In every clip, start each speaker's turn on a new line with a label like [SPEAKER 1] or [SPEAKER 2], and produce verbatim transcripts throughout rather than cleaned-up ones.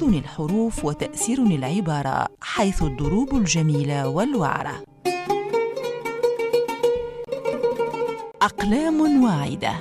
[SPEAKER 1] تأخذني الحروف وتأسرني العبارة حيث الدروب الجميلة والوعرة. أقلام واعدة.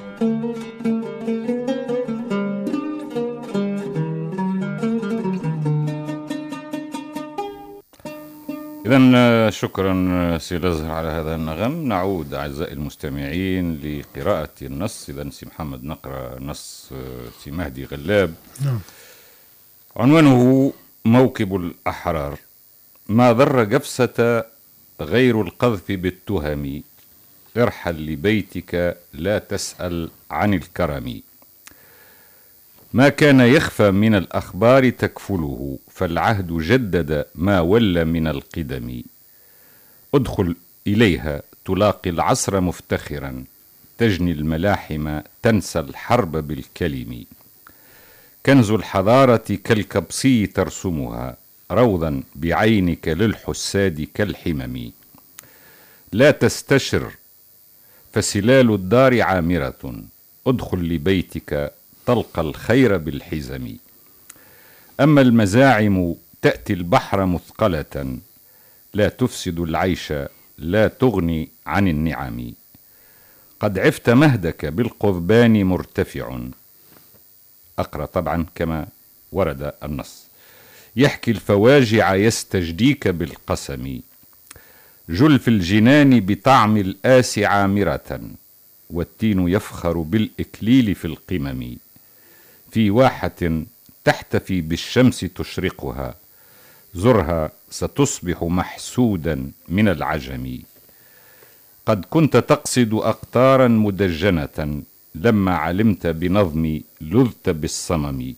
[SPEAKER 2] إذن شكرا سي الأزهر على هذا النغم. نعود أعزائي المستمعين لقراءة النص. إذن سي محمد نقرأ نص سي مهدي غلاب. نعم. عنوانه موكب الأحرار. ما ضر قفصة غير القذف بالتهم، ارحل لبيتك لا تسأل عن الكرم. ما كان يخفى من الأخبار تكفله، فالعهد جدد ما ولى من القدم. ادخل إليها تلاقي العصر مفتخرا، تجني الملاحم تنسى الحرب بالكلم. كنز الحضارة كالكبسي ترسمها، روضا بعينك للحساد كالحمم. لا تستشر فسلال الدار عامرة، ادخل لبيتك تلقى الخير بالحزم. أما المزاعم تأتي البحر مثقلة، لا تفسد العيش لا تغني عن النعم. قد عفت مهدك بالقضبان مرتفع. أقرأ طبعا كما ورد النص. يحكي الفواجع يستجديك بالقسم. جل في الجنان بطعم الآس عامرة، والتين يفخر بالإكليل في القمم. في واحة تحتفي بالشمس تشرقها، زرها ستصبح محسودا من العجم. قد كنت تقصد أقطارا مدجنة، لما علمت بنظمي لذت بالصمم.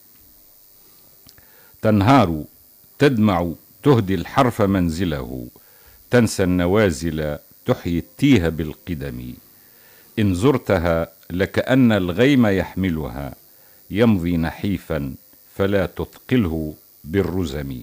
[SPEAKER 2] تنهار تدمع تهدي الحرف منزله، تنسى النوازل تحيي التيه بالقدم. إن زرتها لكأن الغيم يحملها، يمضي نحيفا فلا تثقله بالرزم.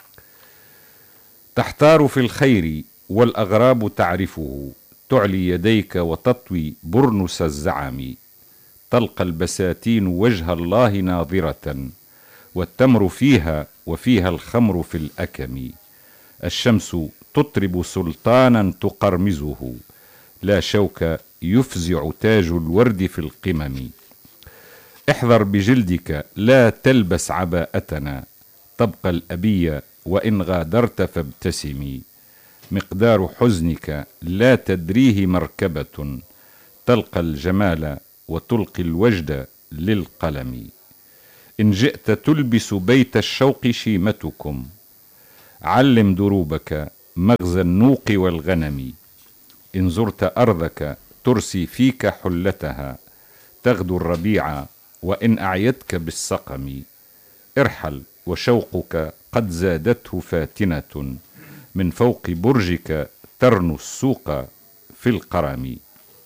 [SPEAKER 2] تحتار في الخير والأغراب تعرفه، تعلي يديك وتطوي برنس الزعم. تلقى البساتين وجه الله ناظرة، والتمر فيها وفيها الخمر في الأكم. الشمس تطرب سلطانا تقرمزه، لا شوك يفزع تاج الورد في القمم. احذر بجلدك لا تلبس عباءتنا، تبقى الأبية وإن غادرت فابتسمي. مقدار حزنك لا تدريه مركبة، تلقى الجمال وتلقي الوجد للقلم. إن جئت تلبس بيت الشوق شيمتكم، علم دروبك مغزى النوق والغنم. إن زرت أرضك ترسي فيك حلتها، تغدو الربيع وإن أعيتك بالسقم. ارحل وشوقك قد زادته فاتنة، من فوق برجك ترنو السوق في القرم.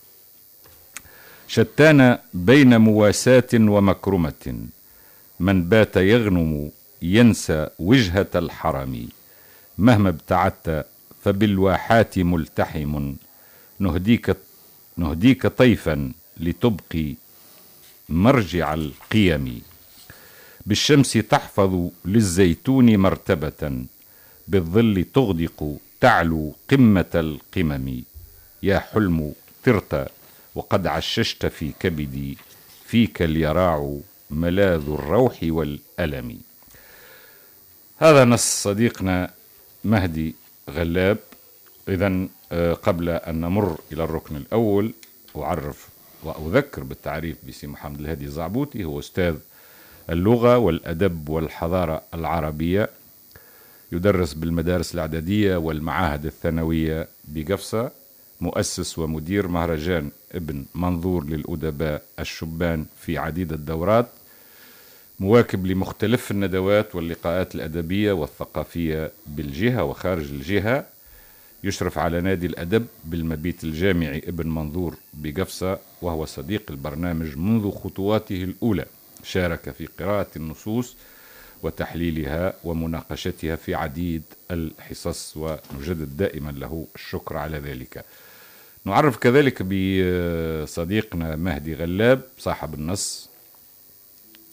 [SPEAKER 2] شتان بين مواساة ومكرمة، من بات يغنم ينسى وجهة الحرم. مهما ابتعدت فبالواحات ملتحم، نهديك, نهديك طيفا لتبقي مرجع القيم. بالشمس تحفظ للزيتون مرتبة، بالظل تغدق تعلو قمة القمم. يا حلم طرت وقد عششت في كبدي، فيك اليراع ملاذ الروح والألم. هذا نص صديقنا مهدي غلاب. إذن قبل أن نمر إلى الركن الأول، أعرف وأذكر بالتعريف بسي محمد الهادي الزعبوطي. هو أستاذ اللغة والأدب والحضارة العربية، يدرس بالمدارس الإعدادية والمعاهد الثانوية بقفصة، مؤسس ومدير مهرجان ابن منظور للأدباء الشبان في عديد الدورات، مواكب لمختلف الندوات واللقاءات الأدبية والثقافية بالجهة وخارج الجهة. يشرف على نادي الأدب بالمبيت الجامعي ابن منظور بقفصة، وهو صديق البرنامج منذ خطواته الأولى. شارك في قراءة النصوص وتحليلها ومناقشتها في عديد الحصص، ونجدد دائما له الشكر على ذلك. نعرف كذلك بصديقنا مهدي غلاب صاحب النص،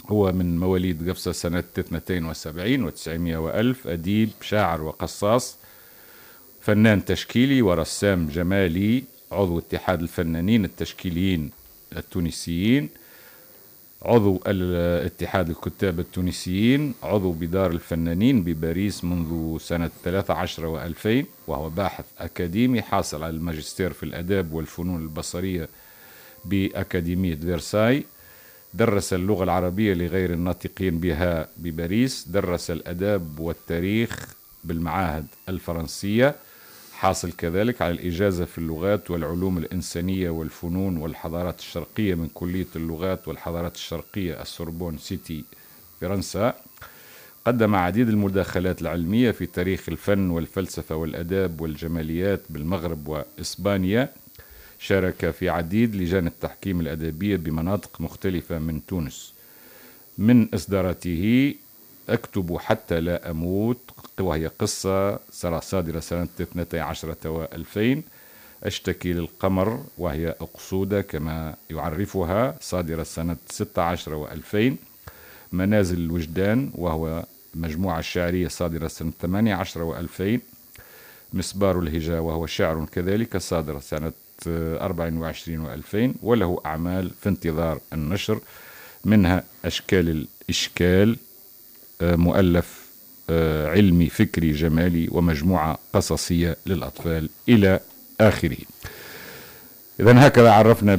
[SPEAKER 2] هو من مواليد قفصة سنة اثنين وسبعين وتسعمائة وألف، أديب شاعر وقصاص، فنان تشكيلي ورسام جمالي، عضو اتحاد الفنانين التشكيليين التونسيين، عضو اتحاد الكتاب التونسيين، عضو بدار الفنانين بباريس منذ سنة ثلاثة عشر وألفين، وهو باحث أكاديمي حاصل على الماجستير في الآداب والفنون البصرية بأكاديمية فيرساي. درس اللغة العربية لغير الناطقين بها بباريس، درس الآداب والتاريخ بالمعاهد الفرنسية، حاصل كذلك على الإجازة في اللغات والعلوم الإنسانية والفنون والحضارات الشرقية من كلية اللغات والحضارات الشرقية السوربون سيتي فرنسا. قدم عديد المداخلات العلمية في تاريخ الفن والفلسفة والأداب والجماليات بالمغرب وإسبانيا. شارك في عديد لجان التحكيم الأدبية بمناطق مختلفة من تونس. من إصداراته أكتب حتى لا أموت، وهي قصة صادرة سنة اثنتي عشرة وألفين. أشتكي للقمر، وهي أقصودة كما يعرفها، صادرة سنة ستة عشر وألفين. منازل الوجدان، وهو مجموعة شعرية صادرة سنة ثمانية عشر وألفين. مسبار الهجاء، وهو شعر كذلك، صادرة سنة أربعة وعشرين وألفين، وله أعمال في انتظار النشر، منها أشكال الإشكال، مؤلف علمي فكري جمالي، ومجموعة قصصية للأطفال إلى آخره. إذن هكذا عرفنا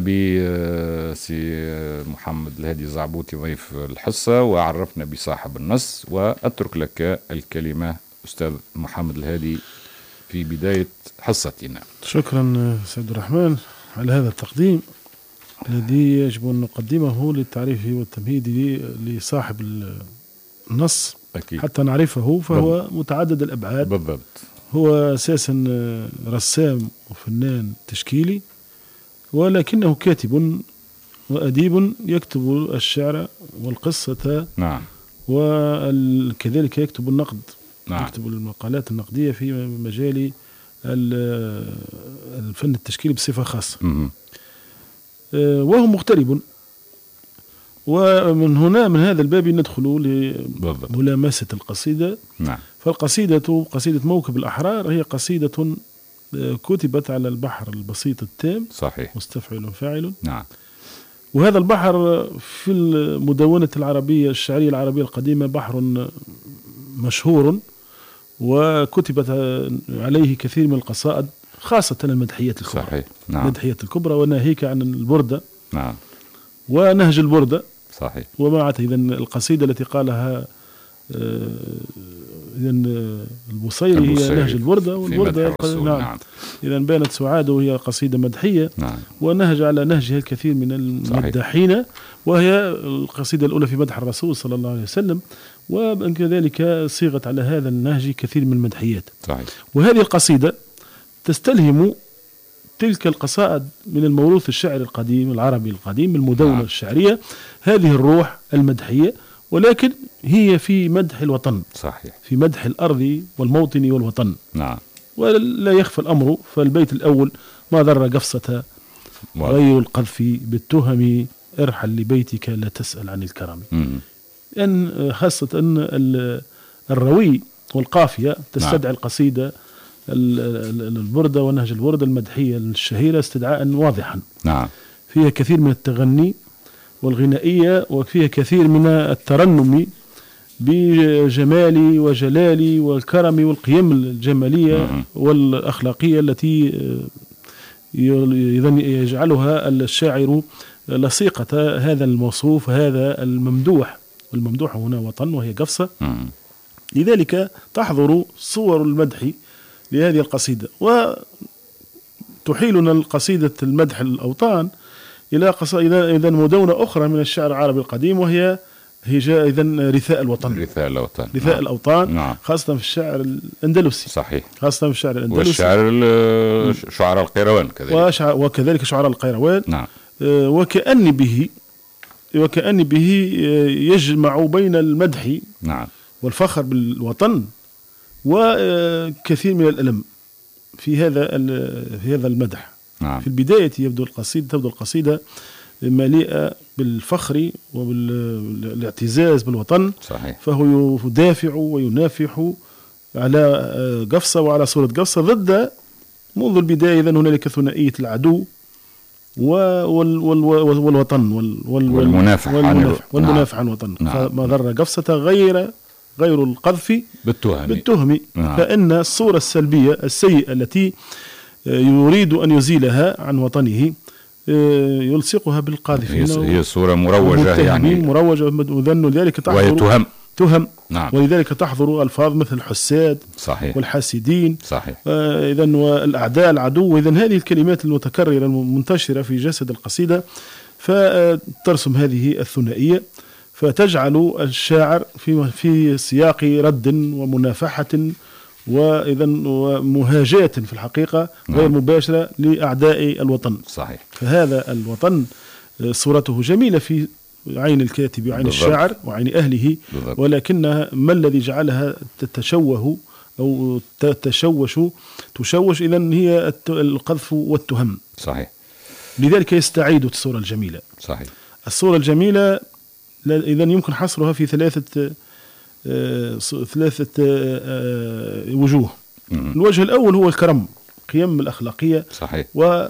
[SPEAKER 2] بسي محمد الهادي زعبوطي ضيف الحصة، وعرفنا بصاحب النص، وأترك لك الكلمة أستاذ محمد الهادي في بداية حصتنا.
[SPEAKER 3] شكرا سيد الرحمن على هذا التقديم الذي يجب أن نقدمه للتعريف والتمهيد لصاحب النص أكيد. حتى نعرفه، فهو بالضبط. متعدد الأبعاد
[SPEAKER 2] بالضبط.
[SPEAKER 3] هو أساسا رسام وفنان تشكيلي، ولكنه كاتب وأديب يكتب الشعر والقصة.
[SPEAKER 2] نعم.
[SPEAKER 3] وكذلك يكتب النقد.
[SPEAKER 2] نعم.
[SPEAKER 3] يكتب المقالات النقدية في مجال الفن التشكيلي بصفة خاصة.
[SPEAKER 2] م-
[SPEAKER 3] وهو مغترب، ومن هنا من هذا الباب ندخل لملامسة القصيدة.
[SPEAKER 2] نعم.
[SPEAKER 3] فالقصيدة قصيدة موكب الأحرار هي قصيدة كتبت على البحر البسيط التام.
[SPEAKER 2] صحيح.
[SPEAKER 3] مستفعل فاعل.
[SPEAKER 2] نعم.
[SPEAKER 3] وهذا البحر في المدونة العربية الشعرية العربية القديمة بحر مشهور، وكتبت عليه كثير من القصائد، خاصة المدحيات الكبرى.
[SPEAKER 2] صحيح. نعم.
[SPEAKER 3] المدحيات الكبرى، وناهيك عن البردة.
[SPEAKER 2] نعم.
[SPEAKER 3] ونهج البردة.
[SPEAKER 2] صحيح.
[SPEAKER 3] ومعت إذن القصيدة التي قالها إذن البصيري هي نهج البردة، والبردة
[SPEAKER 2] نعم. نعم.
[SPEAKER 3] إذن بانت سعاده، وهي قصيدة مدحية.
[SPEAKER 2] نعم.
[SPEAKER 3] ونهج على نهجها الكثير من المداحين، وهي القصيدة الأولى في مدح الرسول صلى الله عليه وسلم، وكذلك صيغت على هذا النهج كثير من المدحيات.
[SPEAKER 2] صحيح.
[SPEAKER 3] وهذه القصيدة تستلهم تلك القصائد من الموروث الشعري القديم العربي القديم، المدونة نعم. الشعرية، هذه الروح المدحية، ولكن هي في مدح الوطن.
[SPEAKER 2] صحيح.
[SPEAKER 3] في مدح الأرض والموطن والوطن.
[SPEAKER 2] نعم.
[SPEAKER 3] ولا يخفى الأمر، فالبيت الأول: ما ضر قفصة غير القذف بالتهم، ارحل لبيتك لا تسأل عن الكرم. أن خاصة أن الروي والقافية تستدعي نعم. القصيدة البردة ونهج البردة المدحية الشهيرة استدعاء واضحا.
[SPEAKER 2] نعم.
[SPEAKER 3] فيها كثير من التغني والغنائية، وفيها كثير من الترنم بجمال وجلال والكرم والقيم الجمالية م- والأخلاقية التي يجعلها الشاعر لصيقة هذا الموصوف، هذا الممدوح. والممدوح هنا وطن، وهي قفصة.
[SPEAKER 2] م-
[SPEAKER 3] لذلك تحضر صور المدح لهذه القصيدة، وتحيلنا القصيدة المدح الأوطان إلى قصيدة إذن مدونة أخرى من الشعر العربي القديم، وهي هجاء إذن رثاء الوطن.
[SPEAKER 2] رثاء الأوطان.
[SPEAKER 3] رثاء نعم. الأوطان
[SPEAKER 2] نعم.
[SPEAKER 3] خاصة في الشعر الأندلسي.
[SPEAKER 2] صحيح.
[SPEAKER 3] خاصة في الشعر الأندلسي
[SPEAKER 2] والشعر شعراء القيروان كذلك.
[SPEAKER 3] وكذلك شعراء القيروان.
[SPEAKER 2] نعم.
[SPEAKER 3] وكأن به وكأن به يجمع بين المدح
[SPEAKER 2] نعم.
[SPEAKER 3] والفخر بالوطن وكثير من الألم في هذا في هذا المدح.
[SPEAKER 2] نعم.
[SPEAKER 3] في البداية يبدو القصيدة تبدو القصيدة مليئة بالفخر وبالاعتزاز بالوطن.
[SPEAKER 2] صحيح.
[SPEAKER 3] فهو يدافع وينافح على قفصة وعلى صورة قفصة ضد منذ البداية. إذن هنالك ثنائية العدو والوطن
[SPEAKER 2] والمنافع
[SPEAKER 3] والمنافع عن الوطن. فما ضر قفصة غير غير القذف
[SPEAKER 2] بالتهم,
[SPEAKER 3] بالتهم. نعم. فإن الصورة السلبية السيئة التي يريد أن يزيلها عن وطنه يلصقها بالقاذفين.
[SPEAKER 2] هي صورة مروجة يعني
[SPEAKER 3] مروجة وذن ذلك تحضر
[SPEAKER 2] ويتهم
[SPEAKER 3] تهم.
[SPEAKER 2] نعم.
[SPEAKER 3] ولذلك تحضر ألفاظ مثل الحساد.
[SPEAKER 2] صحيح.
[SPEAKER 3] والحاسدين.
[SPEAKER 2] صحيح.
[SPEAKER 3] آه إذن والأعداء العدو. إذن هذه الكلمات المتكررة المنتشرة في جسد القصيدة فترسم هذه الثنائية فتجعل الشاعر في في سياق رد ومنافحة وإذا ومهاجاة في الحقيقة غير مباشرة لأعداء الوطن.
[SPEAKER 2] صحيح.
[SPEAKER 3] فهذا الوطن صورته جميلة في عين الكاتب وعين بالضبط. الشاعر وعين أهله بالضبط. ولكنها ما الذي جعلها تتشوه أو تتشوش تشوش إذن هي القذف والتهم.
[SPEAKER 2] صحيح.
[SPEAKER 3] لذلك يستعيد الصورة الجميلة.
[SPEAKER 2] صحيح.
[SPEAKER 3] الصورة الجميلة إذن يمكن حصرها في ثلاثة آه ثلاثة آه وجوه. مم. الوجه الأول هو الكرم، قيم الأخلاقية.
[SPEAKER 2] صحيح.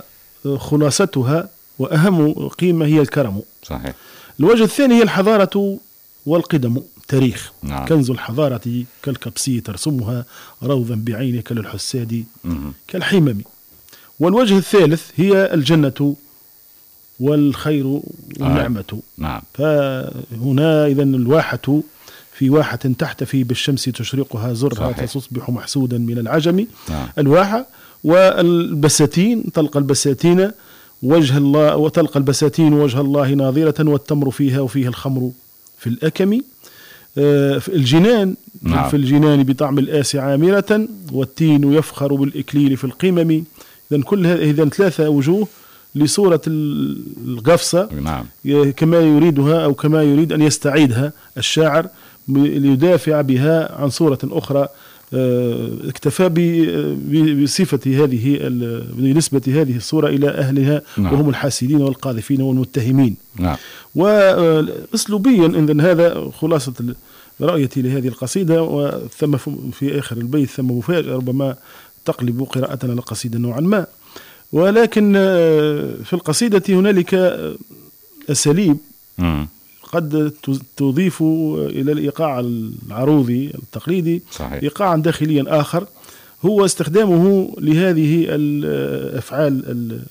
[SPEAKER 3] وخلاصتها وأهم قيمة هي الكرم.
[SPEAKER 2] صحيح.
[SPEAKER 3] الوجه الثاني هي الحضارة والقدم، تاريخ.
[SPEAKER 2] نعم.
[SPEAKER 3] كنز الحضارة كالكبسي ترسمها روضا بعينك للحساد كالحمم. والوجه الثالث هي الجنة والخير والنعمة.
[SPEAKER 2] آه. نعم.
[SPEAKER 3] فهنا إذن الواحة في واحة تحتفي بالشمس تشرقها زرها فتصبح محسودا من العجم.
[SPEAKER 2] نعم.
[SPEAKER 3] الواحة. والبساتين تلقى البساتين وجه الله وتلقى البساتين وجه الله ناظرة والتمر فيها وفيه الخمر في الأكم. آه في الجنان. نعم. في الجنان بطعم الآس عامرة والتين يفخر بالإكليل في القمم. إذن كل إذن ثلاثة وجوه لصورة القفصة.
[SPEAKER 2] نعم.
[SPEAKER 3] كما يريدها أو كما يريد أن يستعيدها الشاعر ليدافع بها عن صورة أخرى اكتفى بصفة هذه بنسبة هذه الصورة إلى أهلها. نعم. وهم الحاسدين والقاذفين والمتهمين.
[SPEAKER 2] نعم.
[SPEAKER 3] وأسلوبيا إذن هذا خلاصة رأيتي لهذه القصيدة. وثم في آخر البيت ثم مفاجأة ربما تقلب قراءتنا للقصيدة نوعا ما. ولكن في القصيدة هنالك أساليب قد تضيف إلى الإيقاع العروضي التقليدي.
[SPEAKER 2] صحيح.
[SPEAKER 3] إيقاعا داخليا آخر هو استخدامه لهذه الأفعال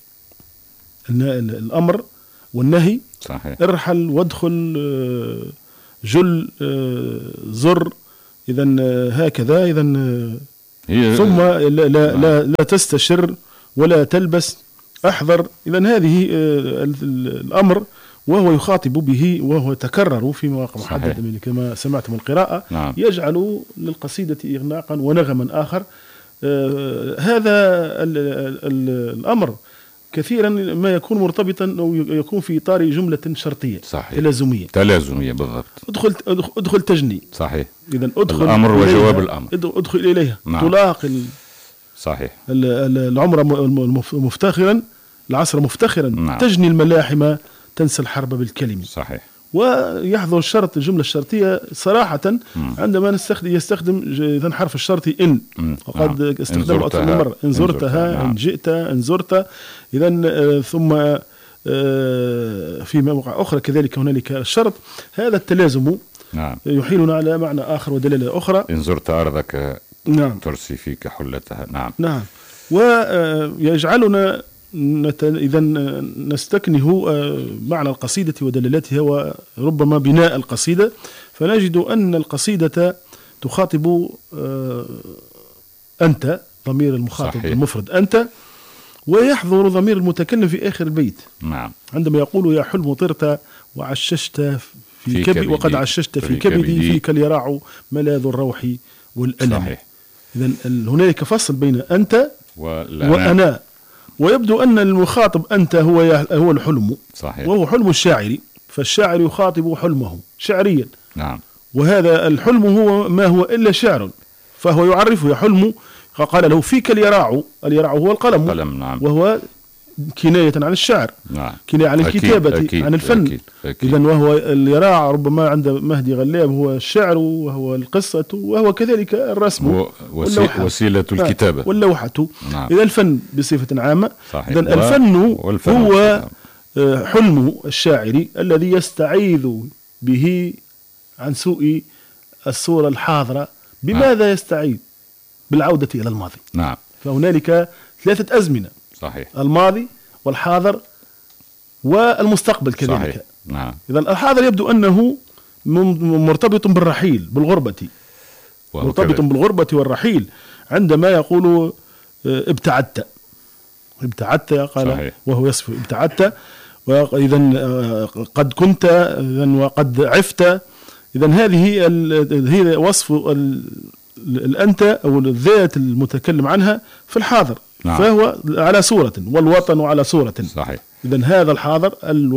[SPEAKER 3] الأمر والنهي.
[SPEAKER 2] صحيح.
[SPEAKER 3] ارحل وادخل جل زر. إذن هكذا. إذن ثم لا, لا, لا, لا تستشر ولا تلبس احذر. إذن هذه الأمر وهو يخاطب به وهو تكرر في مواقع محددة كما سمعتم القراءة.
[SPEAKER 2] نعم.
[SPEAKER 3] يجعل للقصيدة إغناقا ونغما آخر. آه هذا ال ال الأمر كثيرا ما يكون مرتبطا أو يكون في إطار جملة شرطية.
[SPEAKER 2] صحيح.
[SPEAKER 3] تلازمية
[SPEAKER 2] تلازمية بالضبط.
[SPEAKER 3] ادخل ادخل تجني.
[SPEAKER 2] صحيح.
[SPEAKER 3] إذن ادخل
[SPEAKER 2] الأمر وجواب الأمر.
[SPEAKER 3] ادخل إليها.
[SPEAKER 2] نعم.
[SPEAKER 3] تلاقي.
[SPEAKER 2] صحيح.
[SPEAKER 3] العمر مفتخرا العصر مفتخرا.
[SPEAKER 2] نعم.
[SPEAKER 3] تجني الملاحم تنسى الحرب بالكلمة.
[SPEAKER 2] صحيح.
[SPEAKER 3] ويحضر الشرط الجملة الشرطية صراحة. مم. عندما نستخدم يستخدم إذن حرف الشرط إن. مم. وقد نعم. استخدمه أكثر من مرة. إن زرتها إن, إن جئت إن زرت. إذن آه ثم آه في مواقع أخرى كذلك هنالك الشرط. هذا التلازم. نعم. يحيلنا على معنى آخر ودلالة أخرى.
[SPEAKER 2] إن زرت أرضك. نعم. ترسي فيك حلتها. نعم.
[SPEAKER 3] نعم. ويجعلنا إذا نستكنه معنى القصيدة ودلالاتها وربما بناء القصيدة. فنجد أن القصيدة تخاطب أنت ضمير المخاطب. صحيح. المفرد أنت. ويحضر ضمير المتكلم في آخر البيت.
[SPEAKER 2] نعم.
[SPEAKER 3] عندما يقول يا حلم طرت وعششت في, في كبدي وقد عششت في, في كبدي, كبدي فيك اليراع ملاذ الروح والألم.
[SPEAKER 2] صحيح.
[SPEAKER 3] إذن هنالك فصل بين أنت
[SPEAKER 2] وأنا,
[SPEAKER 3] وأنا. ويبدو أن المخاطب أنت هو هو الحلم.
[SPEAKER 2] صحيح.
[SPEAKER 3] وهو حلم الشاعر. فالشاعر يخاطب حلمه شعريا.
[SPEAKER 2] نعم.
[SPEAKER 3] وهذا الحلم هو ما هو إلا شعر. فهو يعرفه يا حلم. قال له فيك اليراع. اليراع هو القلم.
[SPEAKER 2] قلم. نعم.
[SPEAKER 3] وهو كناية عن الشعر،
[SPEAKER 2] نعم.
[SPEAKER 3] كناية عن الكتابة،
[SPEAKER 2] أكيد.
[SPEAKER 3] عن الفن. إذن وهو اللي يراعى ربما عند مهدي غلاب هو الشعر وهو القصة وهو كذلك الرسم
[SPEAKER 2] وسي... وسيلة الكتابة
[SPEAKER 3] واللوحة.
[SPEAKER 2] نعم.
[SPEAKER 3] إذا الفن بصفة عامة. إذن
[SPEAKER 2] و...
[SPEAKER 3] الفن
[SPEAKER 2] والفن
[SPEAKER 3] هو حلم الشاعر الذي يستعيذ به عن سوء الصورة الحاضرة. بماذا نعم. يستعيذ؟ بالعودة إلى الماضي.
[SPEAKER 2] نعم.
[SPEAKER 3] فهنالك ثلاثة أزمنة،
[SPEAKER 2] صحيح،
[SPEAKER 3] الماضي والحاضر والمستقبل كذلك.
[SPEAKER 2] صحيح. نعم.
[SPEAKER 3] إذا الحاضر يبدو أنه مرتبط بالرحيل، بالغربة، مرتبط بالغربة والرحيل. عندما يقول ابتعدت ابتعدت قال صحيح. وهو يصف ابتعدت، وإذا قد كنت إذن وقد عفت. إذن هذه هي وصف الأنت أو الذات المتكلم عنها في الحاضر. نعم. فهو على صورة، والوطن على صورة.
[SPEAKER 2] صحيح.
[SPEAKER 3] إذن هذا الحاضر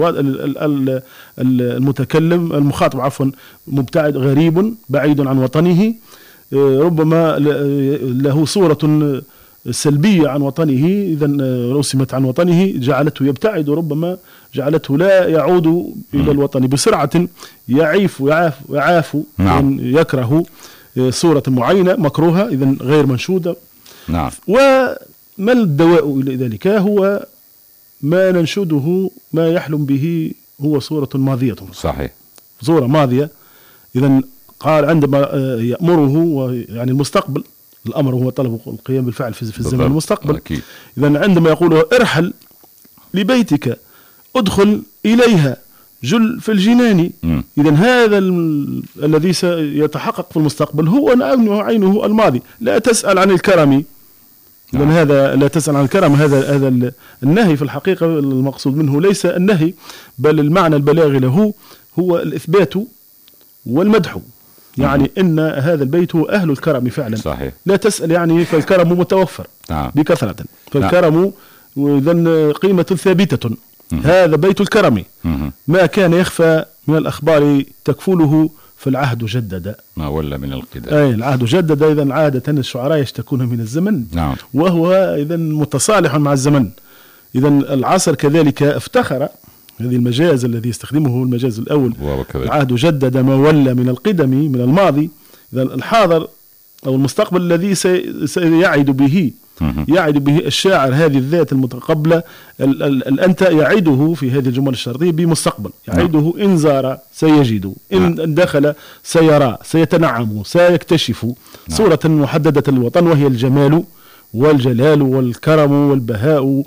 [SPEAKER 3] المتكلم المخاطب عفوا مبتعد، غريب، بعيد عن وطنه، ربما له صورة سلبية عن وطنه. إذن رسمت عن وطنه جعلته يبتعد، ربما جعلته لا يعود إلى الوطن بسرعة، يعيف ويعاف, ويعاف
[SPEAKER 2] نعم.
[SPEAKER 3] يكره صورة معينة مكروهة، إذن غير منشودة.
[SPEAKER 2] نعم.
[SPEAKER 3] وما الدواء إلى ذلك؟ هو ما ننشده، ما يحلم به هو صورة ماضية.
[SPEAKER 2] صحيح،
[SPEAKER 3] صورة ماضية. إذن قال عندما يأمره، يعني المستقبل، الأمر هو طلب القيام بالفعل في الزمن المستقبل. إذن عندما يقول ارحل لبيتك ادخل إليها جل في الجنان، إذن هذا الذي سيتحقق في المستقبل هو عينه الماضي. لا تسأل عن الكرم، إذن نعم. هذا لا تسأل عن الكرم، هذا هذا النهي في الحقيقة المقصود منه ليس النهي، بل المعنى البلاغي له هو الإثبات والمدح. يعني إن هذا البيت هو أهل الكرم فعلا.
[SPEAKER 2] صحيح.
[SPEAKER 3] لا تسأل، يعني فالكرم متوفر نعم. بكثرة، فالكرم إذن قيمة ثابتة. مم. هذا بيت الكرم. مم. ما كان يخفى من الأخبار تكفله، فالعهد جدد
[SPEAKER 2] ما ولا من القدام.
[SPEAKER 3] أي العهد جدد. إذن عادة الشعراء يشتكون من الزمن
[SPEAKER 2] نعم.
[SPEAKER 3] وهو إذن متصالح مع الزمن. إذن العصر كذلك افتخر، هذه المجاز الذي يستخدمه المجاز الأول، العهد جدد ما ولا من القدم من الماضي. إذن الحاضر أو المستقبل الذي سيعد به يعد به الشاعر هذه الذات المتقبلة. الأنت يعده في هذه الجمل الشرطية بمستقبل، يعده إن زار سيجد، إن دخل سيرى، سيتنعم، سيكتشف صورة محددة للوطن، وهي الجمال والجلال والكرم والبهاء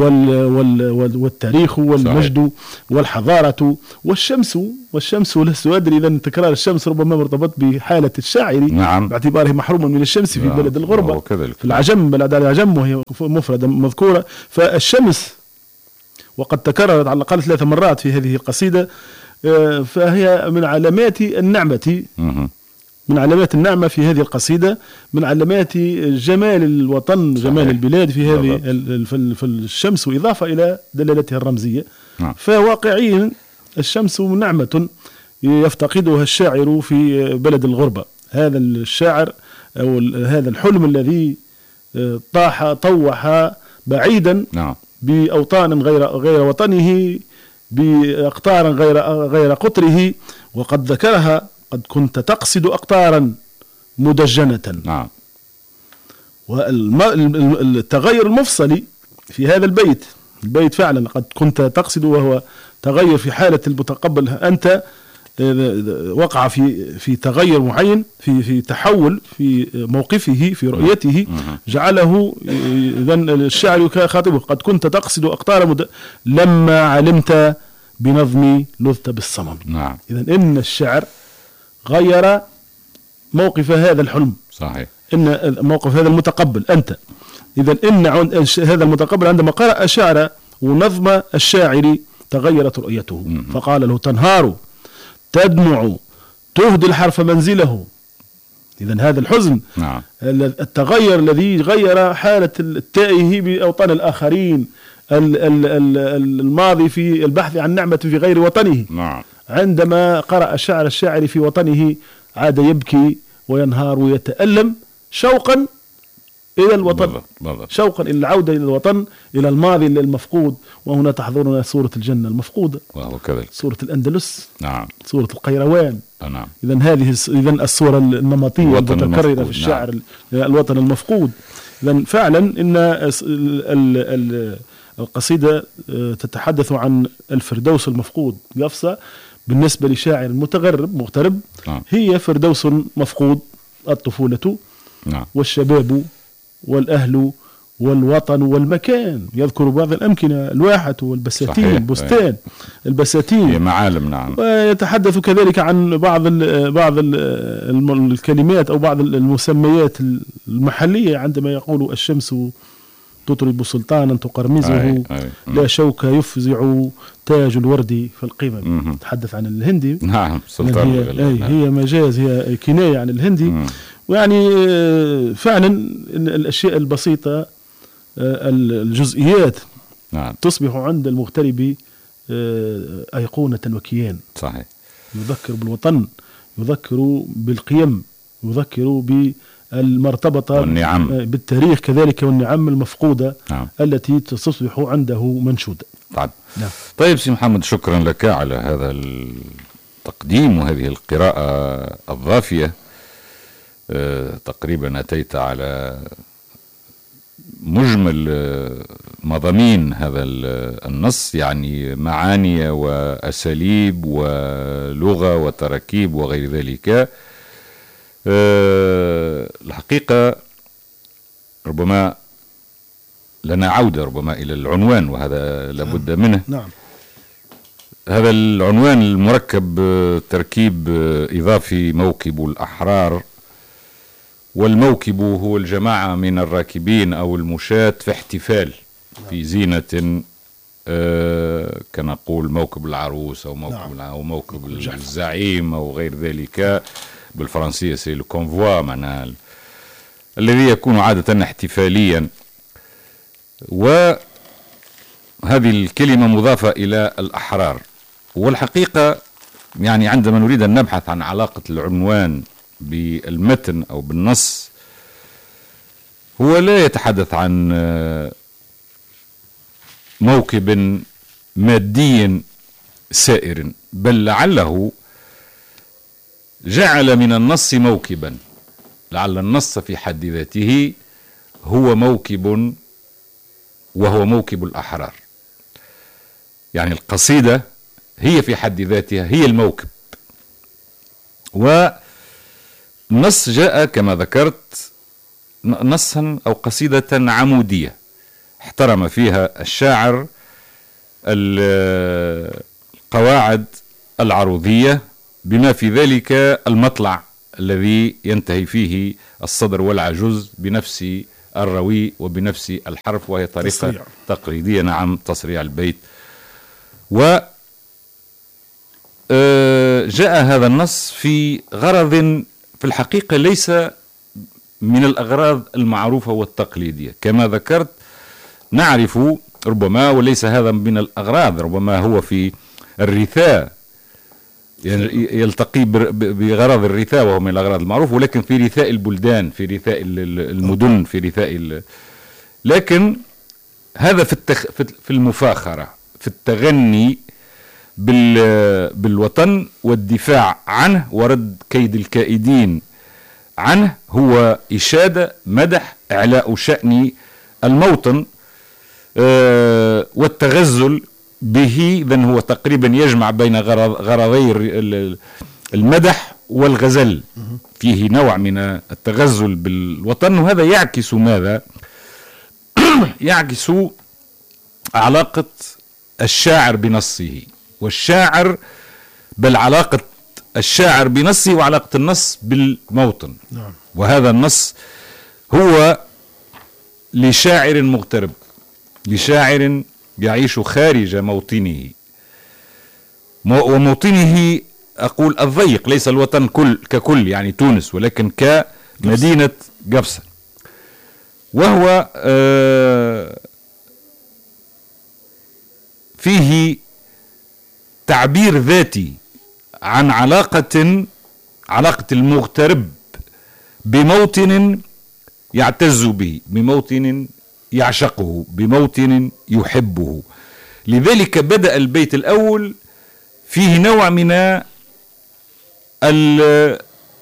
[SPEAKER 3] والتاريخ والمجد والحضارة والشمس. والشمس لست أدري إذا تكرار الشمس ربما مرتبط بحالة الشاعر
[SPEAKER 2] نعم.
[SPEAKER 3] باعتباره محروما من الشمس في نعم. بلد الغربة في العجم، بلد العجم وهي مفردة مذكورة. فالشمس وقد تكررت على الأقل ثلاث مرات في هذه القصيدة، فهي من علامات النعمة من علامات النعمة في هذه القصيدة، من علامات جمال الوطن، جمال صحيح. البلاد في هذه في الشمس، وإضافة إلى دلالتها الرمزية. نعم. فواقعيا الشمس نعمة يفتقدها الشاعر في بلد الغربة. هذا الشاعر أو هذا الحلم الذي طاح طوح بعيدا نعم. بأوطان غير غير وطنه، بأقطار غير غير قطره، وقد ذكرها قد كنت تقصد أقطارا مدجنة. نعم. والتغير المفصلي في هذا البيت، البيت فعلا قد كنت تقصد، وهو تغير في حالة المتقبل. أنت وقع في في تغير معين، في في تحول في موقفه، في رؤيته، جعله إذن الشاعر خاطبه قد كنت تقصد أقطار مد... لما علمت بنظمي لذت بالصمم. نعم. إذن إن الشعر غير موقف هذا الحلم.
[SPEAKER 2] صحيح.
[SPEAKER 3] إن موقف هذا المتقبل أنت، إذن إن هذا المتقبل عندما قرأ شعر ونظم الشاعر تغيرت رؤيته. م- فقال له تنهار تدمع تهدي الحرف منزله. إذن هذا الحزن
[SPEAKER 2] نعم.
[SPEAKER 3] التغير الذي غير حالة التائه بأوطان الآخرين، الماضي في البحث عن نعمة في غير وطنه.
[SPEAKER 2] نعم.
[SPEAKER 3] عندما قرأ شعر الشاعر في وطنه عاد يبكي وينهار ويتألم شوقا إلى الوطن،
[SPEAKER 2] بالضبط. بالضبط.
[SPEAKER 3] شوقا إلى العودة إلى الوطن، إلى الماضي المفقود. وهنا تحضرنا صورة الجنة المفقودة،
[SPEAKER 2] وهو كذلك
[SPEAKER 3] صورة الأندلس،
[SPEAKER 2] نعم،
[SPEAKER 3] صورة القيروان.
[SPEAKER 2] نعم.
[SPEAKER 3] إذن هذه إذن الصورة النمطية المتكررة في الشعر، نعم. الوطن المفقود. إذن فعلا إن القصيدة تتحدث عن الفردوس المفقود. قفصة بالنسبة لشاعر متغرب مغترب،
[SPEAKER 2] نعم.
[SPEAKER 3] هي فردوس مفقود، الطفولة،
[SPEAKER 2] نعم.
[SPEAKER 3] والشباب والأهل والوطن والمكان. يذكر بعض الأمكنة، الواحة والبساتين، البستان، البساتين،
[SPEAKER 2] هي معالم. نعم.
[SPEAKER 3] ويتحدث كذلك عن بعض ال بعض ال الكلمات أو بعض المسميات المحلية، عندما يقول الشمس تطرب سلطانا تقرمزه،
[SPEAKER 2] أي أي.
[SPEAKER 3] لا شوك يفزع تاج الورد في القمم. تحدث عن الهندي.
[SPEAKER 2] نعم. سلطان
[SPEAKER 3] هي, أي هي مجاز، هي كناية عن الهندي. مم. ويعني فعلا الأشياء البسيطة، الجزئيات،
[SPEAKER 2] نعم.
[SPEAKER 3] تصبح عند المغترب أيقونة وكيان.
[SPEAKER 2] صحيح.
[SPEAKER 3] يذكر بالوطن، يذكر بالقيم، يذكر بالمرتبطة
[SPEAKER 2] والنعم،
[SPEAKER 3] بالتاريخ كذلك، والنعم المفقودة.
[SPEAKER 2] نعم.
[SPEAKER 3] التي تصبح عنده منشودة.
[SPEAKER 2] طيب. نعم. طيب سي محمد، شكرا لك على هذا التقديم وهذه القراءة الضافية. أه تقريبا أتيت على مجمل مضامين هذا النص، يعني معاني وأساليب ولغة وتراكيب وغير ذلك. أه الحقيقة ربما لنا عودة ربما إلى العنوان، وهذا لابد منه.
[SPEAKER 3] نعم.
[SPEAKER 2] هذا العنوان المركب تركيب إضافي، موكب الأحرار. والموكب هو الجماعة من الراكبين أو المشاة في احتفال، في زينة، آه كنقول موكب العروس أو موكب, نعم. أو موكب الزعيم أو غير ذلك. بالفرنسية سي لو كونفوا، معناها الذي يكون عادة احتفاليا. وهذه الكلمة مضافة إلى الأحرار. والحقيقة يعني عندما نريد أن نبحث عن علاقة العنوان بالمتن أو بالنص، هو لا يتحدث عن موكب مادي سائر، بل لعله جعل من النص موكبا. لعل النص في حد ذاته هو موكب، وهو موكب الأحرار. يعني القصيدة هي في حد ذاتها هي الموكب. والنص جاء كما ذكرت نصا أو قصيدة عمودية احترم فيها الشاعر القواعد العروضية، بما في ذلك المطلع الذي ينتهي فيه الصدر والعجز بنفس الروي وبنفس الحرف، وهي طريقة تصريع. تقليدية. نعم، تصريع البيت. و جاء هذا النص في غرض في الحقيقة ليس من الأغراض المعروفة والتقليدية كما ذكرت. نعرف ربما، وليس هذا من الأغراض، ربما هو في الرثاء، يلتقي بغرض الرثاء وهو من الأغراض المعروفة، ولكن في رثاء البلدان، في رثاء المدن، في رثاء. لكن هذا في التخ... في المفاخرة، في التغني بال... بالوطن والدفاع عنه ورد كيد الكائدين عنه. هو إشادة، مدح، إعلاء شأن الموطن أه والتغزل به. إذن هو تقريبا يجمع بين غرض... غرضي المدح والغزل، فيه نوع من التغزل بالوطن. وهذا يعكس ماذا؟ يعكس علاقة الشاعر بنصه، والشاعر بل علاقة الشاعر بنصه وعلاقة النص بالموطن.
[SPEAKER 3] نعم.
[SPEAKER 2] وهذا النص هو لشاعر مغترب، لشاعر يعيش خارج موطنه، وموطنه أقول الضيق، ليس الوطن كل ككل يعني تونس، ولكن كمدينة قفصة. وهو فيه تعبير ذاتي عن علاقة علاقة المغترب بموطن يعتز به، بموطن يعشقه، بموطن يحبه. لذلك بدأ البيت الأول فيه نوع من ال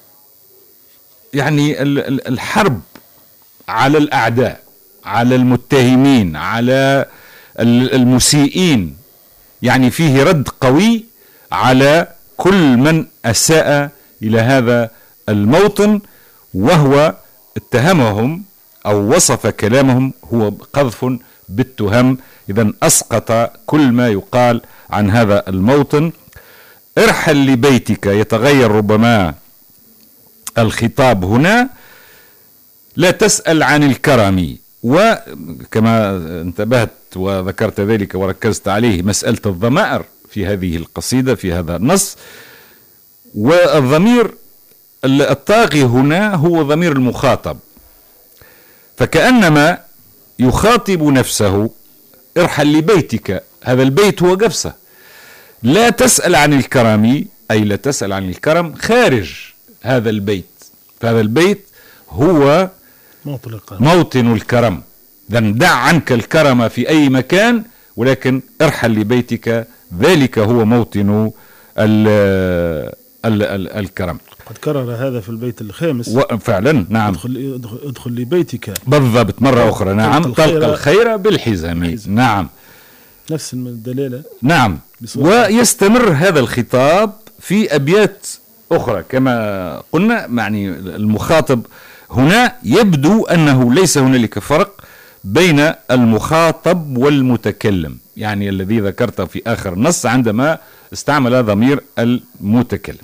[SPEAKER 2] يعني الحرب على الأعداء، على المتهمين، على المسيئين، يعني فيه رد قوي على كل من أساء إلى هذا الموطن، وهو اتهمهم أو وصف كلامهم هو قذف بالتهم. إذن أسقط كل ما يقال عن هذا الموطن. ارحل لبيتك، يتغير ربما الخطاب هنا، لا تسأل عن الكرم. وكما انتبهت وذكرت ذلك وركزت عليه مسألة الضمائر في هذه القصيدة في هذا النص، والضمير الطاغي هنا هو ضمير المخاطب، فكأنما يخاطب نفسه. ارحل لبيتك، هذا البيت هو قفصة، لا تسأل عن الكرم، أي لا تسأل عن الكرم خارج هذا البيت، فهذا البيت هو موطن الكرم. إذن دع عنك الكرم في أي مكان، ولكن ارحل لبيتك، ذلك هو موطن ال ال ال الكرم.
[SPEAKER 3] قد كرر هذا في البيت الخامس
[SPEAKER 2] فعلا. نعم.
[SPEAKER 3] ادخل, ادخل لبيتك
[SPEAKER 2] بالضبط مرة أخرى. نعم. تلقى الخير بالحزم. نعم.
[SPEAKER 3] نفس الدلالة.
[SPEAKER 2] نعم. ويستمر هذا الخطاب في أبيات أخرى كما قلنا. يعني المخاطب هنا يبدو أنه ليس هنالك فرق بين المخاطب والمتكلم، يعني الذي ذكرته في آخر النص عندما استعمل ضمير المتكلم.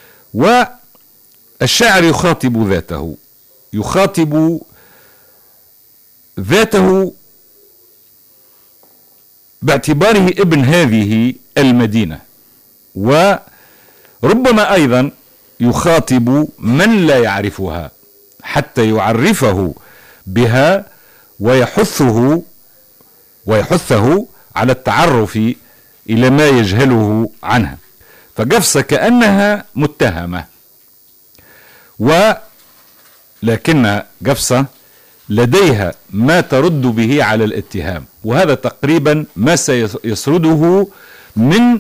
[SPEAKER 2] والشاعر يخاطب ذاته، يخاطب ذاته باعتباره ابن هذه المدينة، وربما أيضا يخاطب من لا يعرفها حتى يعرفه بها ويحثه ويحثه على التعرف إلى ما يجهله عنها. فقفصة كأنها متهمة، ولكن قفصة لديها ما ترد به على الاتهام، وهذا تقريبا ما سيسرده من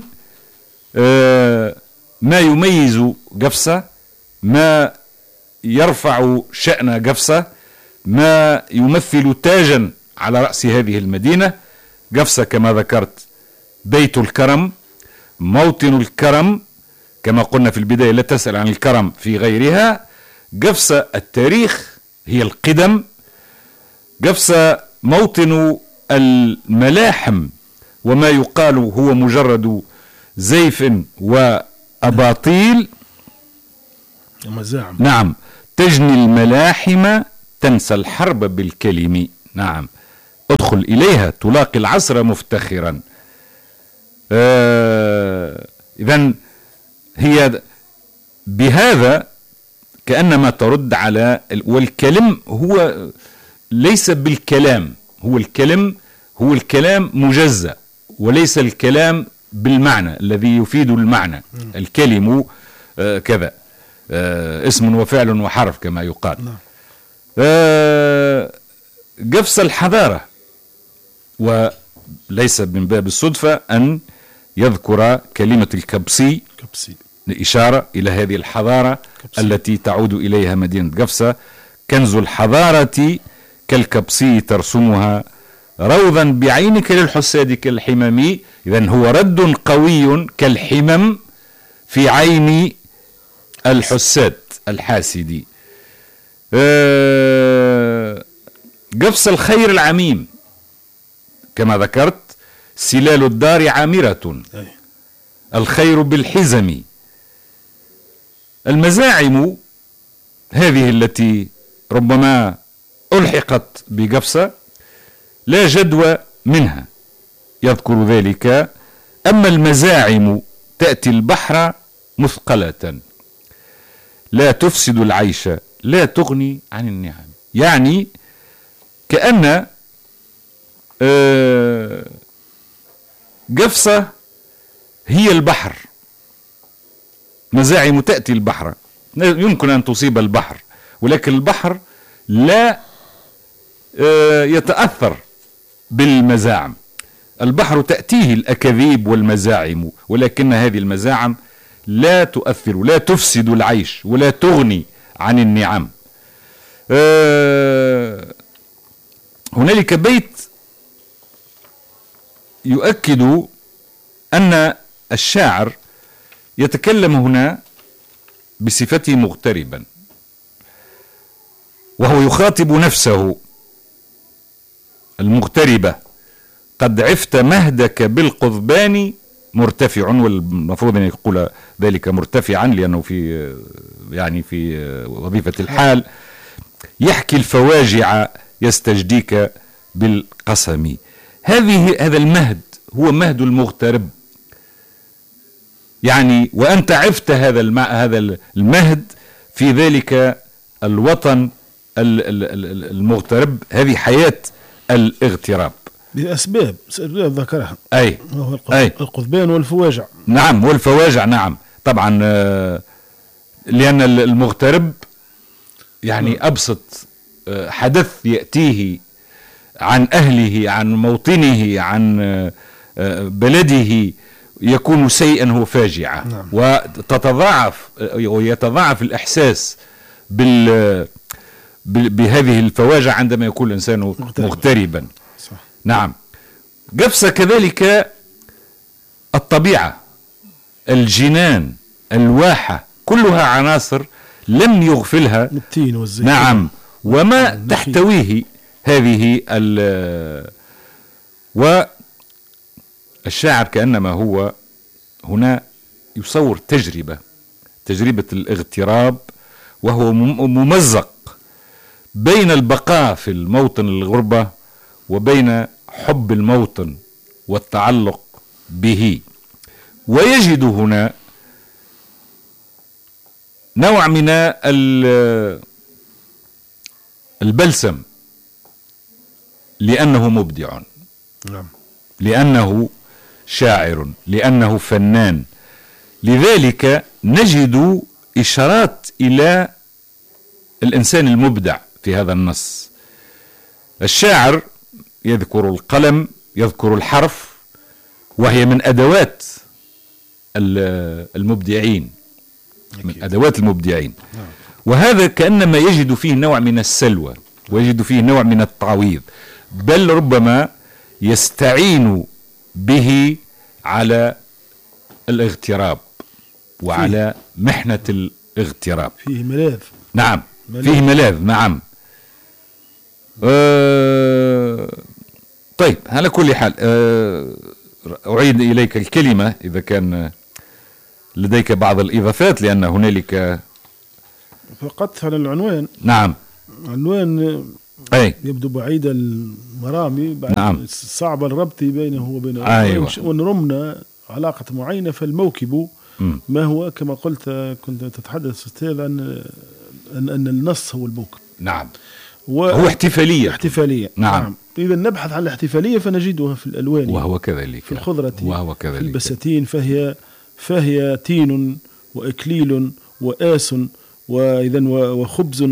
[SPEAKER 2] ما يميز قفصة، ما يرفع شأن قفصة، ما يمثل تاجا على رأس هذه المدينة. قفصة كما ذكرت بيت الكرم، موطن الكرم، كما قلنا في البداية لا تسأل عن الكرم في غيرها. قفصة التاريخ، هي القدم. قفصة موطن الملاحم، وما يقال هو مجرد زيف وأباطيل.
[SPEAKER 3] مزاعم.
[SPEAKER 2] نعم. تجني الملاحم تنسى الحرب بالكلم. نعم. ادخل إليها تلاقي العصر مفتخرا. آه إذن هي بهذا كأنما ترد على، والكلم هو ليس بالكلام، هو الكلم هو الكلام مجزأ، وليس الكلام بالمعنى الذي يفيد المعنى. الكلم آه كذا آه اسم وفعل وحرف كما يقال. آه قفص الحضارة، وليس من باب الصدفة أن يذكر كلمة الكبسي لإشارة إلى هذه الحضارة كبسي. التي تعود إليها مدينة قفصة. كنز الحضارة كالكبسي ترسمها روضا بعينك للحساد كالحمم. إذن هو رد قوي كالحمم في عين الحساد الحاسد. أه قفص الخير العميم كما ذكرت، سلال الدار عامرة، الخير بالحزم. المزاعم هذه التي ربما ألحقت بقفصة لا جدوى منها، يذكر ذلك. أما المزاعم تأتي البحر مثقلة، لا تفسد العيش، لا تغني عن النعم. يعني كأن آه قفصة هي البحر، مزاعم تأتي البحر، يمكن أن تصيب البحر، ولكن البحر لا يتأثر بالمزاعم. البحر تأتيه الأكاذيب والمزاعم، ولكن هذه المزاعم لا تؤثر، لا تفسد العيش ولا تغني عن النعم. هنالك بيت يؤكد أن الشاعر يتكلم هنا بصفته مغتربا، وهو يخاطب نفسه المغتربة: قد عفت مهدك بالقضبان مرتفع. والمفروض أن يقول ذلك مرتفعا لأنه في يعني في وظيفة الحال. يحكي الفواجع يستجديك بالقسم. هذه هذا المهد هو مهد المغترب، يعني وأنت عفت هذا هذا المهد في ذلك الوطن المغترب. هذه حياة الاغتراب
[SPEAKER 3] بأسباب ذكرها،
[SPEAKER 2] أي
[SPEAKER 3] وهو القضبان والفواجع.
[SPEAKER 2] نعم، والفواجع. نعم طبعا، لأن المغترب يعني أبسط حدث يأتيه عن أهله، عن موطنه، عن بلده، يكون سيئا وفاجعة. نعم. وتتضاعف ويتضاعف الإحساس بال بهذه الفواجع عندما يكون الإنسان مغتربا, مغتربا. صح. نعم. قفصة كذلك الطبيعة، الجنان، الواحة، كلها عناصر لم يغفلها
[SPEAKER 3] التين والزيتون.
[SPEAKER 2] نعم، وما تحتويه هذه ال والشاعر كأنما هو هنا يصور تجربة تجربة الاغتراب، وهو ممزق بين البقاء في الموطن الغربة وبين حب الموطن والتعلق به. ويجد هنا نوع من البلسم لأنه مبدع،
[SPEAKER 3] نعم،
[SPEAKER 2] لأنه شاعر، لأنه فنان. لذلك نجد إشارات إلى الإنسان المبدع في هذا النص. الشاعر يذكر القلم، يذكر الحرف، وهي من أدوات المبدعين، من أدوات المبدعين. وهذا كأنما يجد فيه نوع من السلوى، ويجد فيه نوع من التعويض، بل ربما يستعين به على الاغتراب وعلى فيه محنة الاغتراب.
[SPEAKER 3] فيه ملاذ.
[SPEAKER 2] نعم، ملاذ. فيه ملاذ. نعم. أه طيب، على كل حال أه أعيد إليك الكلمة إذا كان لديك بعض الإضافات، لأن هنالك
[SPEAKER 3] فقط على العنوان.
[SPEAKER 2] نعم.
[SPEAKER 3] عنوان
[SPEAKER 2] أي.
[SPEAKER 3] يبدو بعيد المرامي، بعد
[SPEAKER 2] نعم.
[SPEAKER 3] صعب الربط بينه وبين
[SPEAKER 2] أيوة.
[SPEAKER 3] ونرمنا علاقة معينة. فالموكب م. ما هو كما قلت كنت تتحدث أستاذ عن أن, أن النص هو الموكب.
[SPEAKER 2] نعم. هو احتفالية.
[SPEAKER 3] احتفالية.
[SPEAKER 2] نعم. نعم.
[SPEAKER 3] إذا نبحث عن الاحتفالية فنجدها في الألوان،
[SPEAKER 2] وهو كذلك،
[SPEAKER 3] في الخضرة،
[SPEAKER 2] وهو كذلك،
[SPEAKER 3] في البساتين، فهي فهي تين وإكليل وآس وإذا وخبز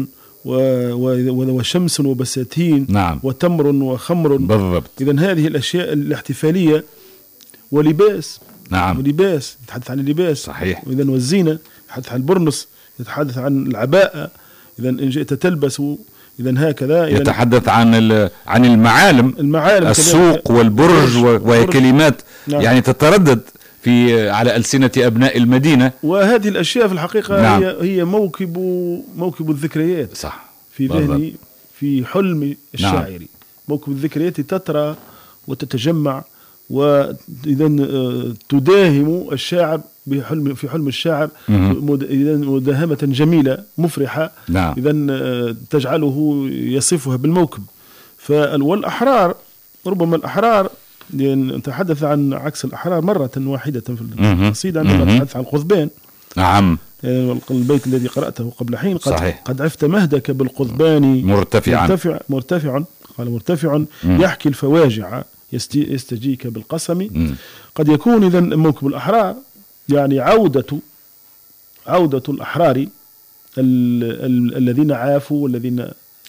[SPEAKER 3] وشمس وبساتين.
[SPEAKER 2] نعم.
[SPEAKER 3] وتمر وخمر.
[SPEAKER 2] بالضبط.
[SPEAKER 3] إذا هذه الأشياء الاحتفالية. ولباس.
[SPEAKER 2] نعم.
[SPEAKER 3] ولباس يتحدث عن اللباس.
[SPEAKER 2] صحيح.
[SPEAKER 3] إذا والزينة يتحدث عن البرنس، يتحدث عن العباءة إذا إن جئت تلبس. إذا هكذا
[SPEAKER 2] يتحدث عن عن المعالم,
[SPEAKER 3] المعالم
[SPEAKER 2] السوق والبرج، وهي كلمات نعم. يعني تتردد في على ألسنة أبناء المدينة.
[SPEAKER 3] وهذه الأشياء في الحقيقة نعم. هي هي موكب موكب الذكريات.
[SPEAKER 2] صح.
[SPEAKER 3] في ذهني، في حلم الشاعري. نعم. موكب الذكريات تترى وتتجمع، وإذا تداهم الشاعر بحلم في حلم الشاعر إذا مداهمة جميلة مفرحة.
[SPEAKER 2] نعم.
[SPEAKER 3] إذا تجعله يصفها بالموكب. والأحرار ربما الأحرار نتحدث عن عكس الأحرار مرة واحدة في القصيدة عندما نتحدث عن القضبان.
[SPEAKER 2] نعم.
[SPEAKER 3] البيت الذي قرأته قبل حين قد,
[SPEAKER 2] صحيح.
[SPEAKER 3] قد عفت مهدك بالقضبان
[SPEAKER 2] مرتفعا
[SPEAKER 3] مرتفع مرتفع قال مرتفع مم. يحكي الفواجع يستجيك بالقسم.
[SPEAKER 2] مم.
[SPEAKER 3] قد يكون إذا موكب الأحرار يعني عودة عودة الأحرار ال ال الذين عافوا والذين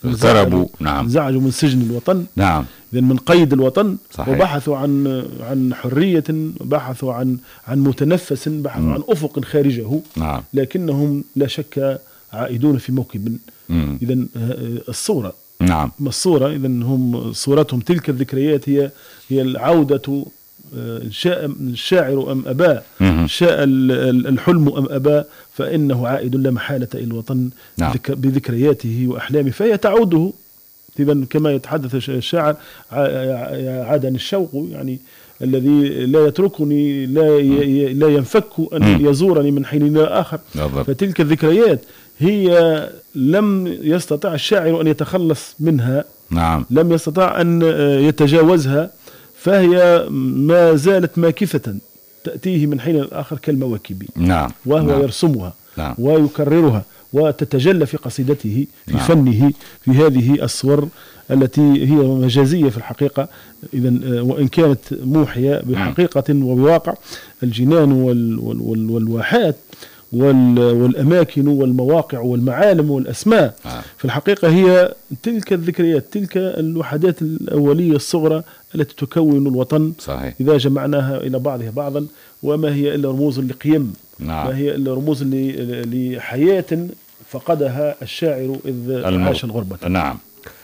[SPEAKER 2] اغتربوا، نعم،
[SPEAKER 3] زعجوا من سجن الوطن،
[SPEAKER 2] نعم،
[SPEAKER 3] إذن من قيد الوطن،
[SPEAKER 2] صحيح.
[SPEAKER 3] وبحثوا عن عن حرية، بحثوا عن عن متنفس، بحثوا م. عن أفق خارجه،
[SPEAKER 2] نعم.
[SPEAKER 3] لكنهم لا شك عائدون في موكب. إذن الصورة،
[SPEAKER 2] نعم،
[SPEAKER 3] الصورة إذن هم صورتهم تلك الذكريات هي هي العودة. شاء الشاعر أم أباه، شاء الحلم أم أباه، فإنه عائد لا محالة إلى الوطن، نعم، بذكرياته وأحلامه، فهي تعوده. إذن كما يتحدث الشاعر: عادني الشوق، يعني الذي لا يتركني، لا لا ينفك أن يزورني من حين إلى آخر. فتلك الذكريات هي لم يستطع الشاعر أن يتخلص منها،
[SPEAKER 2] نعم،
[SPEAKER 3] لم يستطع أن يتجاوزها، فهي ما زالت ماكثة تأتيه من حين الآخر كالمواكب،
[SPEAKER 2] نعم،
[SPEAKER 3] وهو
[SPEAKER 2] نعم.
[SPEAKER 3] يرسمها،
[SPEAKER 2] نعم.
[SPEAKER 3] ويكررها، وتتجلى في قصيدته، في
[SPEAKER 2] نعم.
[SPEAKER 3] فنه، في هذه الصور التي هي مجازية في الحقيقة. إذن وإن كانت موحية بحقيقة وبواقع الجنان وال وال وال والواحات والأماكن والمواقع والمعالم والأسماء،
[SPEAKER 2] آه.
[SPEAKER 3] في الحقيقة هي تلك الذكريات، تلك الوحدات الأولية الصغرى التي تكون الوطن.
[SPEAKER 2] صحيح.
[SPEAKER 3] إذا جمعناها إلى بعضها بعضا، وما هي إلا رموز لقيم،
[SPEAKER 2] نعم.
[SPEAKER 3] ما هي إلا رموز لحياة فقدها الشاعر إذ عاش الغربة.
[SPEAKER 2] نعم.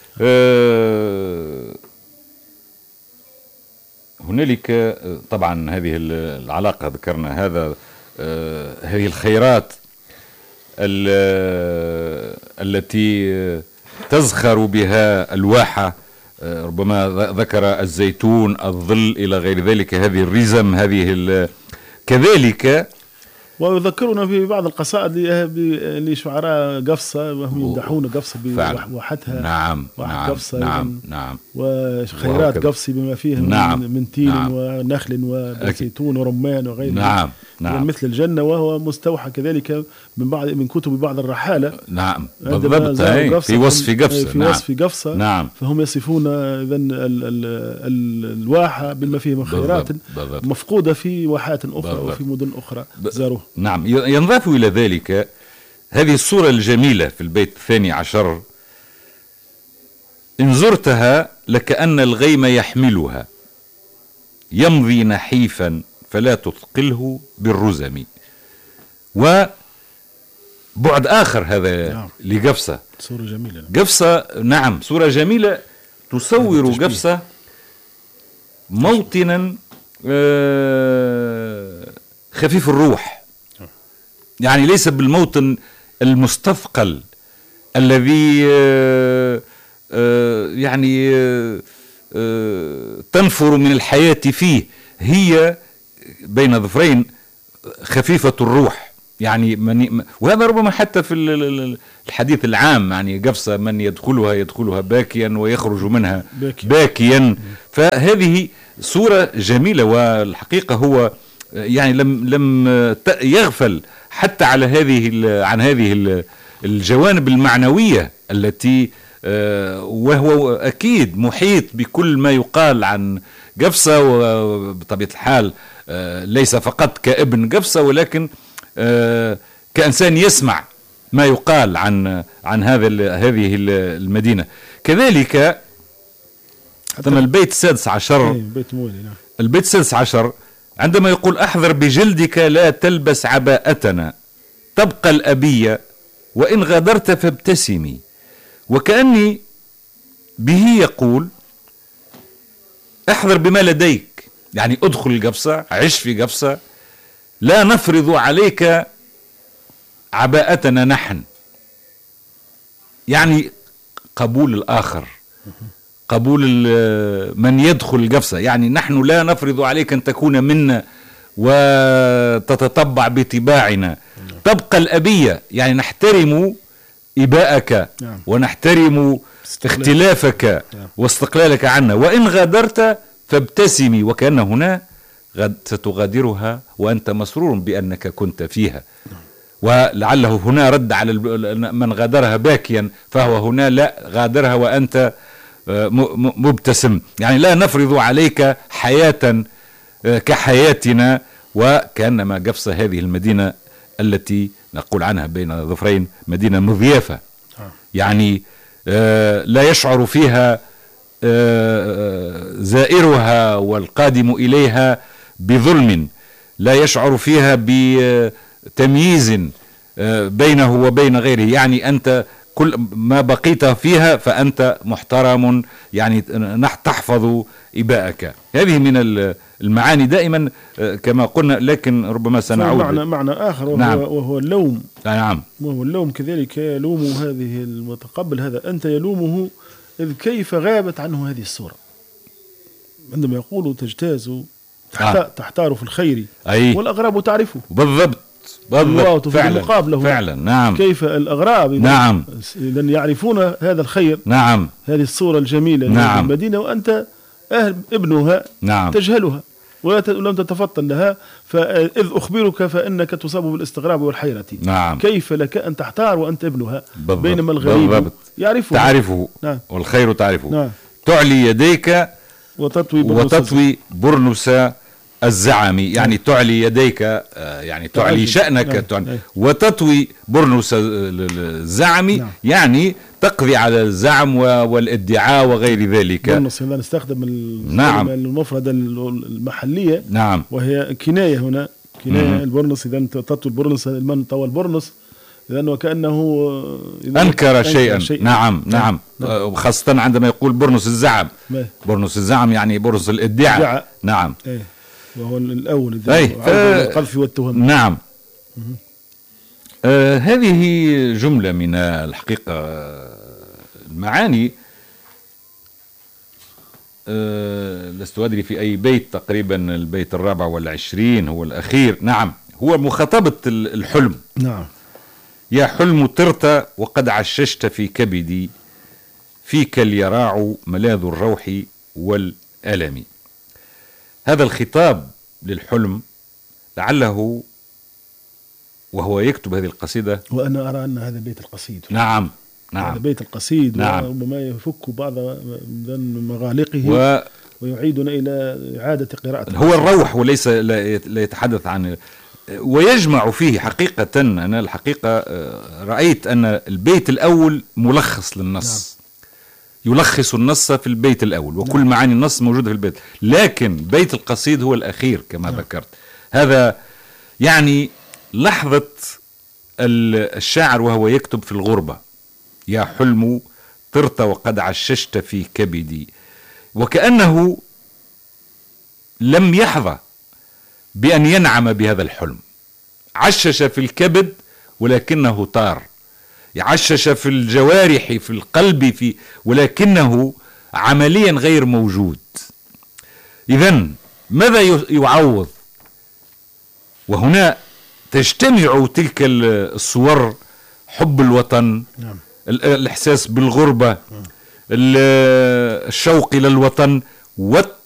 [SPEAKER 2] أه هنالك طبعا هذه العلاقة ذكرنا هذا، أه هذه الخيرات التي تزخر بها الواحة، أه ربما ذكر الزيتون، الظل، إلى غير ذلك، هذه الرزم، هذه كذلك.
[SPEAKER 3] ويذكرنا في بعض القصائد لشعراء قفصة، وهم يمدحون قفصة بواحتها.
[SPEAKER 2] نعم،
[SPEAKER 3] نعم، قفصة،
[SPEAKER 2] نعم، نعم.
[SPEAKER 3] وخيرات قفصة بما فيها،
[SPEAKER 2] نعم،
[SPEAKER 3] من, من تين،
[SPEAKER 2] نعم،
[SPEAKER 3] ونخل وزيتون ورمان وغيره،
[SPEAKER 2] نعم، نعم،
[SPEAKER 3] مثل الجنة، وهو مستوحى كذلك من بعض من كتب بعض الرحالة.
[SPEAKER 2] نعم، بالضبط، في وصف قفصة،
[SPEAKER 3] في
[SPEAKER 2] نعم.
[SPEAKER 3] وصف قفصة،
[SPEAKER 2] نعم.
[SPEAKER 3] فهم يصفون إذن الواحة بما فيه من خيرات مفقودة في واحات أخرى، بالضبط. وفي مدن أخرى زاروها.
[SPEAKER 2] نعم. ينضاف إلى ذلك هذه الصورة الجميلة في البيت الثاني عشر: إن زرتها لكأن الغيم يحملها، يمضي نحيفا فلا تثقله بالرزم. وبعد آخر هذا، نعم، لقفصة،
[SPEAKER 3] صورة جميلة.
[SPEAKER 2] قفصة، نعم، صورة جميلة تصور قفصة موطنا خفيف الروح، يعني ليس بالموطن المستثقل الذي يعني تنفر من الحياة فيه، هي بين ظفرين خفيفة الروح، يعني من، وهذا ربما حتى في الحديث العام، يعني قفصة من يدخلها يدخلها باكيا ويخرج منها باكيا, باكيا. فهذه صورة جميلة، والحقيقة هو يعني لم لم يغفل حتى على هذه عن هذه الجوانب المعنوية التي، وهو أكيد محيط بكل ما يقال عن قفصة، وبطبيعة الحال ليس فقط كابن قفصة، ولكن كإنسان يسمع ما يقال عن عن هذا هذه المدينة. كذلك ثم البيت السادس عشر، البيت السادس عشر عندما يقول: احذر بجلدك لا تلبس عباءتنا، تبقى الأبية وإن غادرت فابتسمي. وكأني به يقول: احذر بما لديك، يعني ادخل القفصة، عش في قفصة، لا نفرض عليك عباءتنا نحن، يعني قبول الآخر، قبول من يدخل القفصة، يعني نحن لا نفرض عليك أن تكون منا وتتطبع بطباعنا. تبقى الأبية، يعني نحترم إباءك ونحترم اختلافك واستقلالك عنا، وإن غادرت فابتسمي، وكأن هنا ستغادرها وأنت مسرور بأنك كنت فيها. ولعله هنا رد على من غادرها باكيا، فهو هنا لا، غادرها وأنت مبتسم، يعني لا نفرض عليك حياة كحياتنا. وكأنما قفصة هذه المدينة التي نقول عنها بين ظفرين مدينة مضيافة، يعني لا يشعر فيها زائرها والقادم إليها بظلم، لا يشعر فيها بتمييز بينه وبين غيره. يعني أنت كل ما بقيت فيها فأنت محترم، يعني تحفظ إباءك. هذه من المعاني دائما كما قلنا، لكن ربما سنعود
[SPEAKER 3] معنى معنى آخر وهو,
[SPEAKER 2] نعم.
[SPEAKER 3] وهو اللوم.
[SPEAKER 2] نعم.
[SPEAKER 3] وهو اللوم كذلك يلوم هذه المتقبل هذا، أنت يلومه إذ كيف غابت عنه هذه الصورة. عندما يقول تجتاز
[SPEAKER 2] آه.
[SPEAKER 3] تحتار في الخير
[SPEAKER 2] أي.
[SPEAKER 3] والأغراب تعرفه.
[SPEAKER 2] بالضبط بالضبط
[SPEAKER 3] فعلا
[SPEAKER 2] فعلا. نعم.
[SPEAKER 3] كيف الأغراب
[SPEAKER 2] نعم.
[SPEAKER 3] إذن يعرفون هذا الخير.
[SPEAKER 2] نعم.
[SPEAKER 3] هذه الصورة الجميلة.
[SPEAKER 2] نعم.
[SPEAKER 3] المدينة وأنت أهل ابنها.
[SPEAKER 2] نعم.
[SPEAKER 3] تجهلها ولم تتفطن لها، فإذ أخبرك فإنك تصاب بالاستغراب والحيرة.
[SPEAKER 2] نعم.
[SPEAKER 3] كيف لك أن تحتار وأنت ابنها؟
[SPEAKER 2] بالضبط.
[SPEAKER 3] بينما الغريب
[SPEAKER 2] بالضبط.
[SPEAKER 3] يعرفه
[SPEAKER 2] تعرفه.
[SPEAKER 3] نعم.
[SPEAKER 2] والخير تعرفه.
[SPEAKER 3] نعم.
[SPEAKER 2] تعلي يديك
[SPEAKER 3] وتطوي برنس,
[SPEAKER 2] وتطوي برنس الزعم، يعني تعلي يديك يعني تعلي شأنك. نعم. تعلي وتطوي برنس الزعم. نعم. يعني تقضي على الزعم والادعاء وغير ذلك.
[SPEAKER 3] برنس هنا نستخدم
[SPEAKER 2] نعم.
[SPEAKER 3] المفردة المحلية.
[SPEAKER 2] نعم.
[SPEAKER 3] وهي كناية هنا كناية. مم. البرنس إذا تطوي البرنس، من طوى البرنس لأنه كأنه
[SPEAKER 2] أنكر, أنكر شيئا, شيئا. نعم نعم, نعم. خاصة عندما يقول برنس الزعم. ما. برنس الزعم يعني برنس الادعاء. ادعاء. نعم.
[SPEAKER 3] ايه. وهو الأول
[SPEAKER 2] القذف
[SPEAKER 3] والتهم.
[SPEAKER 2] نعم. آه هذه جملة من الحقيقة المعاني. آه لست أدري في أي بيت، تقريبا البيت الرابع والعشرين هو الأخير. نعم. هو مخاطبة الحلم.
[SPEAKER 3] نعم.
[SPEAKER 2] يا حلم طرت وقد عششت في كبدي، فيك اليراع ملاذ الروح والألم. هذا الخطاب للحلم لعله وهو يكتب هذه القصيدة،
[SPEAKER 3] وأنا أرى أن هذا بيت القصيد.
[SPEAKER 2] نعم نعم.
[SPEAKER 3] هذا بيت القصيد.
[SPEAKER 2] نعم.
[SPEAKER 3] وربما يفك بعض مغالقه و... ويعيدنا إلى إعادة قراءة.
[SPEAKER 2] هو الروح وليس لا يتحدث عن، ويجمع فيه حقيقة. أنا الحقيقة رأيت أن البيت الأول ملخص للنص. نعم. يلخص النص في البيت الأول، وكل نعم. معاني النص موجودة في البيت، لكن بيت القصيد هو الأخير كما نعم. ذكرت. هذا يعني لحظة الشاعر وهو يكتب في الغربة. يا حلم طرت وقد عششت في كبدي، وكأنه لم يحظى بأن ينعم بهذا الحلم. عشش في الكبد ولكنه طار، عشش في الجوارح في القلب في ولكنه عمليا غير موجود. إذن ماذا يعوض؟ وهنا تجتمع تلك الصور: حب الوطن، نعم. الإحساس بالغربة، نعم. الشوق إلى الوطن،